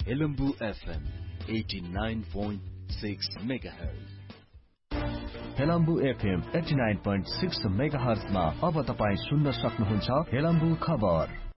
Helambu FM 89.6 megahertz. Helambu FM 89.6 megahertz मा अब तपाई सुन्न सक्नुहुन्छ हेलम्बु खबर।